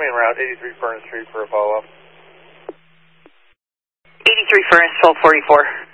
me en route 83 Furnace Street for a follow-up. 83 Furnace, 1244.